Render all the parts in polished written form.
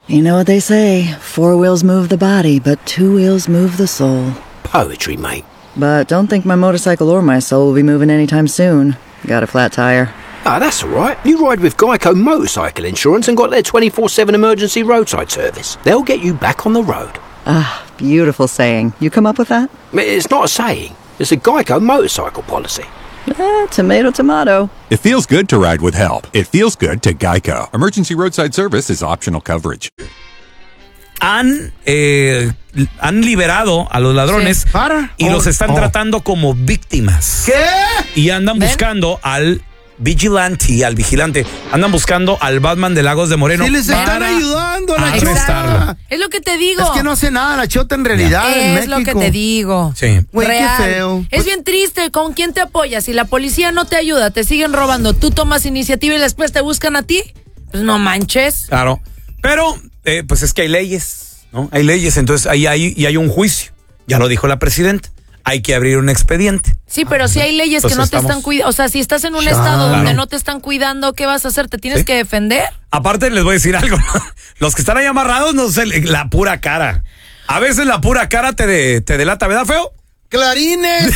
You know what they say, 4 wheels move the body, but 2 wheels move the soul. Poetry, mate. But don't think my motorcycle or my soul will be moving anytime soon. Got a flat tire. Ah, that's all right. You ride with Geico Motorcycle Insurance and got their 24/7 emergency roadside service. They'll get you back on the road. Ah, beautiful saying. You come up with that? It's not a saying. It's a Geico motorcycle policy. Tomato, tomato. It feels good to ride with help. It feels good to Geico. Emergency roadside service is optional coverage. Han liberado a los ladrones y los están tratando como víctimas. ¿Qué? Y andan buscando al vigilante. Andan buscando al Batman de Lagos de Moreno. Sí, les están ayudando a la chota. Es lo que te digo. Es que no hace nada la chota en realidad en Es lo que México. te digo. Sí. Güey, qué Real. feo. Es bien triste. ¿Con quién te apoyas? Si la policía no te ayuda, te siguen robando, tú tomas iniciativa y después te buscan a ti, pues no manches. Claro. Pero, pues es que hay leyes, ¿no? Hay leyes, entonces ahí hay un juicio. Ya lo dijo la presidenta. Hay que abrir un expediente. Sí, pero si hay leyes que no te están cuidando. O sea, si estás en un estado donde no te están cuidando, ¿qué vas a hacer? ¿Te tienes que defender? Aparte, les voy a decir algo. Los que están ahí amarrados, no sé, la pura cara. A veces la pura cara te delata, ¿verdad, feo? ¡Clarines!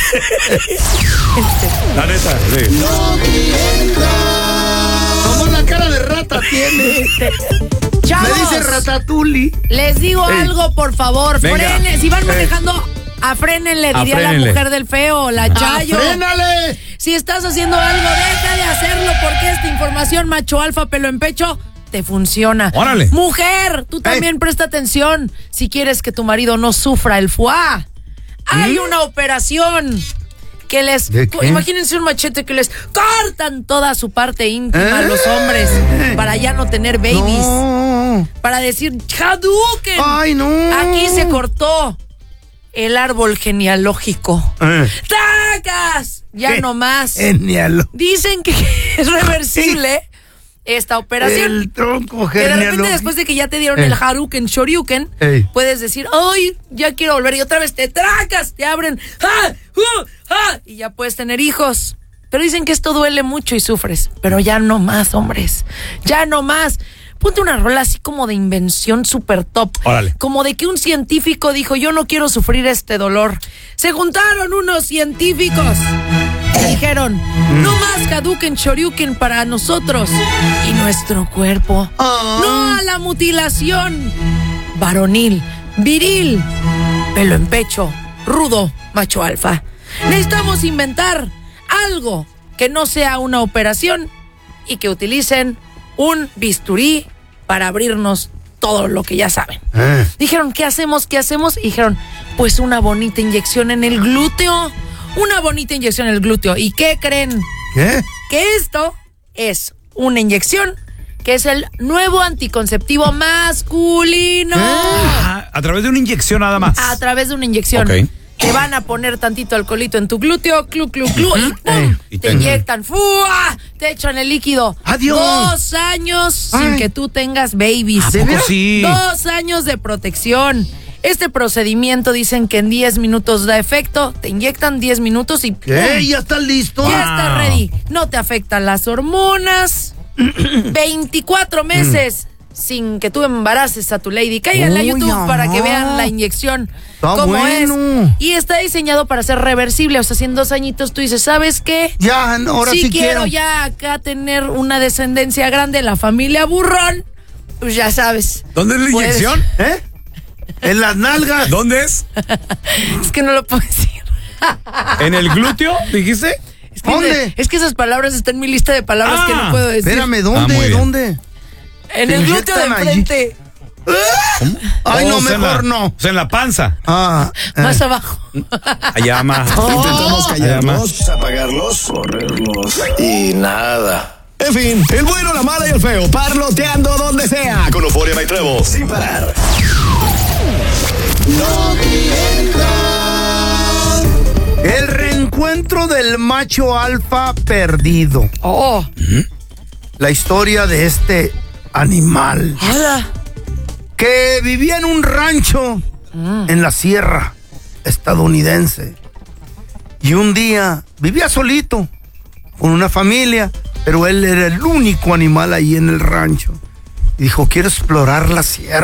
La neta, sí. Como la cara de rata tiene. Chavos, Me dice Ratatouille. les digo algo, por favor. Venga. Frenen. Si van manejando, afrénenle, diría la mujer del feo, la Chayo. ¡Frénale! Si estás haciendo algo, deja de hacerlo, porque esta información macho alfa, pelo en pecho, te funciona. ¡Órale! Mujer, tú también presta atención. Si quieres que tu marido no sufra el foie, hay una operación que les... ¿De qué? Imagínense un machete que les cortan toda su parte íntima a los hombres para ya no tener babies. No. Para decir, Hadouken. ¡Ay, no! Aquí se cortó el árbol genealógico. ¡Tacas! Ya no más. Genial. Dicen que es reversible esta operación. El tronco Que de repente, genealógico. después de que ya te dieron el Hadouken, Shoryuken, puedes decir, ¡ay, ya quiero volver! Y otra vez te tracas, te abren. ¡Ah! ¡Ah! Y ya puedes tener hijos. Pero dicen que esto duele mucho y sufres. Pero ya no más, hombres. Ya no más. Ponte una rola así como de invención super top. Órale. Como de que un científico dijo, yo no quiero sufrir este dolor. Se juntaron unos científicos y dijeron, no más Hadouken, Shoryuken para nosotros y nuestro cuerpo. No a la mutilación varonil, viril, pelo en pecho, rudo, macho alfa. Necesitamos inventar algo que no sea una operación y que utilicen un bisturí para abrirnos todo lo que ya saben. Dijeron, ¿qué hacemos? ¿Qué hacemos? Y dijeron, pues una bonita inyección en el glúteo. Una bonita inyección en el glúteo. ¿Y qué creen? ¿Qué? Que esto es una inyección que es el nuevo anticonceptivo masculino. A través de una inyección nada más. A través de una inyección. Ok. Te van a poner tantito alcoholito en tu glúteo, clu, clu, clu, y ¡pum! Y Te inyectan, ¡fua! Te echan el líquido. ¡Adiós! 2 años sin que tú tengas babies. ¿A poco sí? 2 años de protección. Este procedimiento dicen que en 10 minutos da efecto. Te inyectan 10 minutos y ¿Qué? ¿Ya está listo? ya está ready. No te afectan las hormonas. 24 meses sin que tú embaraces a tu lady. Cáiganle a YouTube para que vean la inyección. Está cómo bueno. es. Y está diseñado para ser reversible. O sea, si en 2 añitos tú dices, ¿sabes qué? Ya, no, ahora sí quiero ya acá tener una descendencia grande, la familia burrón. Pues ya sabes. ¿Dónde es la Puedes. inyección? ¿Eh? En las nalgas. ¿Dónde es? Es que no lo puedo decir. ¿En el glúteo, dijiste? Es que, ¿Dónde? es que esas palabras están en mi lista de palabras que no puedo decir. Espérame, muy ¿dónde? bien. ¿Dónde? En ¿Te el glúteo de inyectan allí? enfrente. Ay, no, O sea, mejor en la- no. O sea, en la panza. Más abajo. Allá más. Intentamos Allá más. callarlos, apagarlos, correrlos y nada. En fin, el bueno, la mala y el feo, parloteando donde sea. Con Euphoria y Trevo, sin parar. El reencuentro del macho alfa perdido. Oh. La historia de este animal Hola. que vivía en un rancho en la sierra estadounidense. Y un día vivía solito con una familia, pero él era el único animal ahí en el rancho. Y dijo, quiero explorar la sierra.